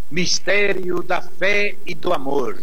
Mistério da fé e do amor.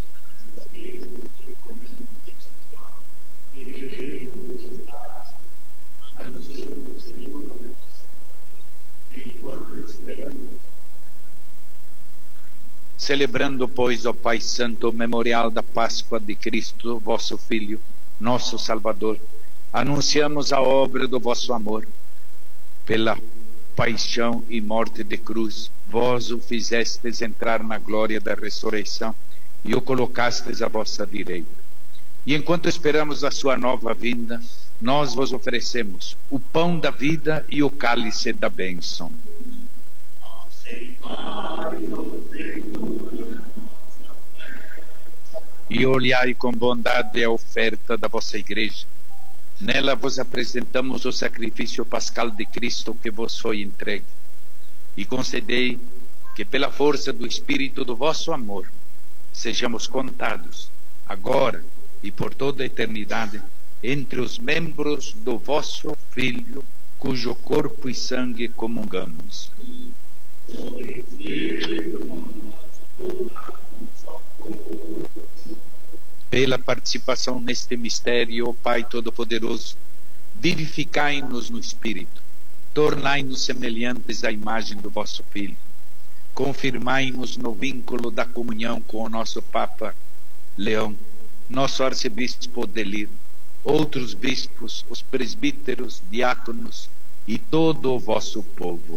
Celebrando, pois, ó Pai Santo, o memorial da Páscoa de Cristo, vosso Filho, nosso Salvador, anunciamos a obra do vosso amor. Pela paixão e morte de cruz, vós o fizestes entrar na glória da ressurreição e o colocastes à vossa direita. E enquanto esperamos a sua nova vinda, nós vos oferecemos o pão da vida e o cálice da bênção. E olhai com bondade a oferta da vossa igreja. Nela vos apresentamos o sacrifício pascal de Cristo que vos foi entregue. E concedei que pela força do Espírito do vosso amor sejamos contados, agora e por toda a eternidade, entre os membros do vosso Filho, cujo corpo e sangue comungamos. Pela participação neste mistério, ó Pai Todo-Poderoso, vivificai-nos no Espírito, tornai-nos semelhantes à imagem do vosso Filho, confirmai-nos no vínculo da comunhão com o nosso Papa Leão, nosso arcebispo Delir, outros bispos, os presbíteros, diáconos e todo o vosso povo.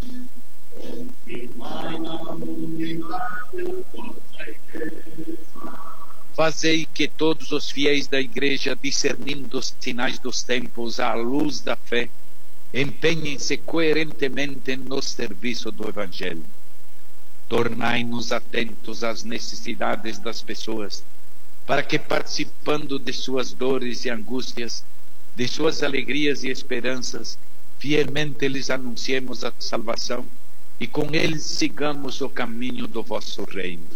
Fazei que todos os fiéis da Igreja, discernindo os sinais dos tempos à luz da fé, empenhem-se coerentemente no serviço do Evangelho. Tornai-nos atentos às necessidades das pessoas, para que, participando de suas dores e angústias, de suas alegrias e esperanças, fielmente lhes anunciemos a salvação e com eles sigamos o caminho do vosso reino.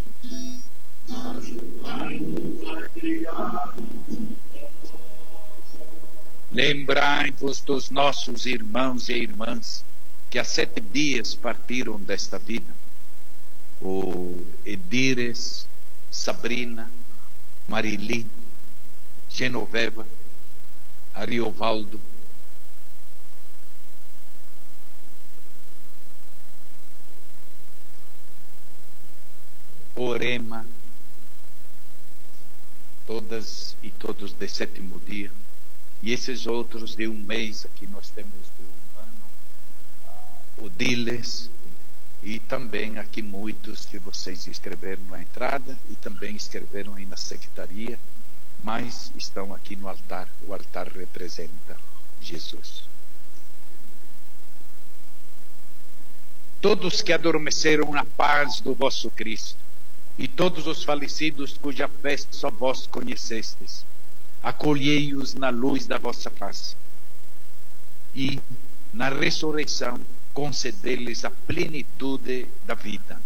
Lembrai-vos dos nossos irmãos e irmãs que há 7 dias partiram desta vida. O Edires, Sabrina, Marili, Genoveva, Ariovaldo, Orema, todas e todos de 7º dia, e esses outros de 1 mês, aqui nós temos de 1 ano, o Diles, e também aqui muitos que vocês escreveram na entrada e também escreveram aí na secretaria, mas estão aqui no altar. O altar representa Jesus. Todos que adormeceram na paz do vosso Cristo, e todos os falecidos cuja fé só vós conhecestes, acolhei-os na luz da vossa face, e na ressurreição concedei-lhes a plenitude da vida.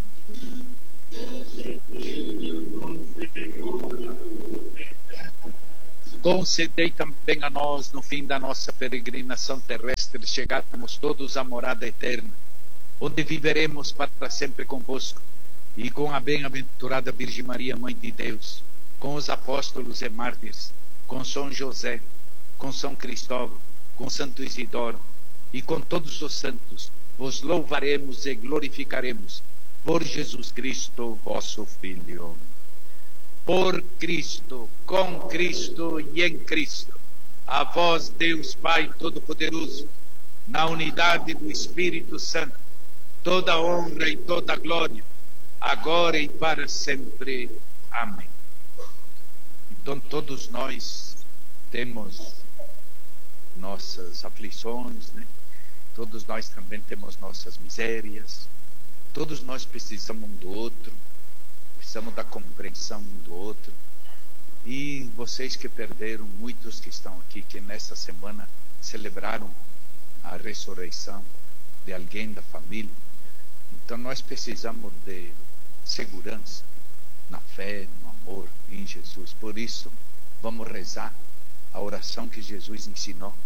Concedei também a nós, no fim da nossa peregrinação terrestre, chegarmos todos à morada eterna, onde viveremos para sempre convosco, e com a bem-aventurada Virgem Maria, Mãe de Deus, com os apóstolos e mártires, com São José, com São Cristóvão, com Santo Isidoro e com todos os santos, vos louvaremos e glorificaremos por Jesus Cristo, vosso Filho. Por Cristo, com Cristo e em Cristo, a vós, Deus Pai Todo-Poderoso, na unidade do Espírito Santo, toda honra e toda glória, agora e para sempre. Amém. Então todos nós temos nossas aflições, né? Todos nós também temos nossas misérias, todos nós precisamos um do outro, precisamos da compreensão um do outro. E vocês que perderam, muitos que estão aqui, que nesta semana celebraram a ressurreição de alguém da família, então nós precisamos de segurança na fé, no amor em Jesus. Por isso vamos rezar a oração que Jesus ensinou,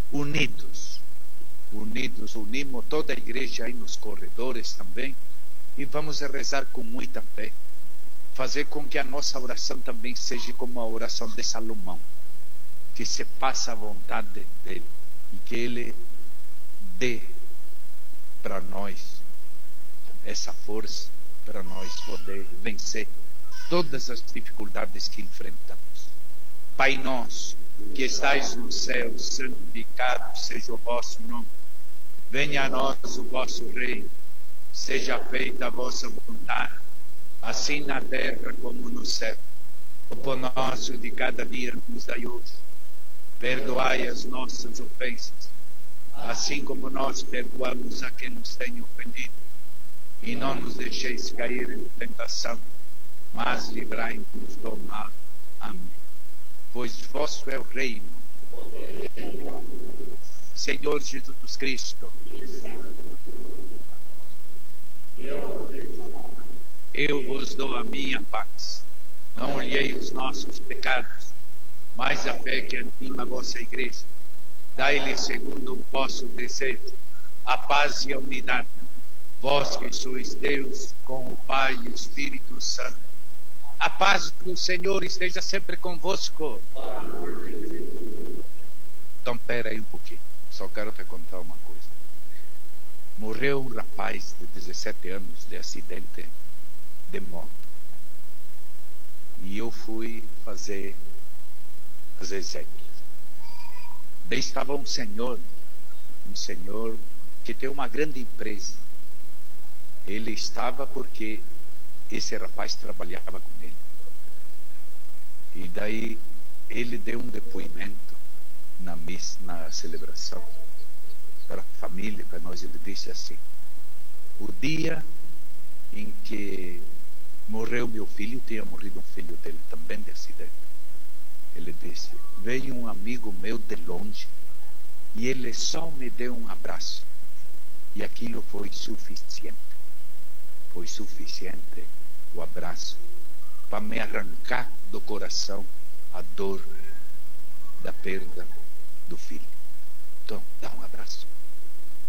unimos toda a igreja aí nos corredores também, e vamos rezar com muita fé. Fazer com que a nossa oração também seja como a oração de Salomão, que se faça a vontade dele e que ele dê para nós essa força para nós poder vencer todas as dificuldades que enfrentamos. Pai nosso, que estais no céu, santificado seja o vosso nome. Venha a nós o vosso reino. Seja feita a vossa vontade, assim na terra como no céu. O pão nosso de cada dia nos dai hoje. Perdoai as nossas ofensas, assim como nós perdoamos a quem nos tem ofendido. E não nos deixeis cair em tentação, mas livrai-nos do mal. Amém. Pois vosso é o reino. Senhor Jesus Cristo, eu vos dou a minha paz. Não olhei os nossos pecados, mas a fé que anima a vossa igreja. Dai-lhe segundo o vosso desejo a paz e a unidade. Vós que sois Deus, com o Pai e o Espírito Santo. A paz do Senhor esteja sempre convosco. Então, pera aí um pouquinho. Só quero te contar uma coisa. Morreu um rapaz de 17 anos de acidente de moto. E eu fui fazer as exéquias. Daí estava um senhor que tem uma grande empresa. Ele estava porque esse rapaz trabalhava com ele. E daí ele deu um depoimento na missa, na celebração, para a família, para nós. Ele disse assim: o dia em que morreu meu filho, tinha morrido um filho dele também de acidente. Ele disse: veio um amigo meu de longe e ele só me deu um abraço. E aquilo foi suficiente. Foi suficiente o abraço para me arrancar do coração a dor da perda do filho. Então, dá um abraço.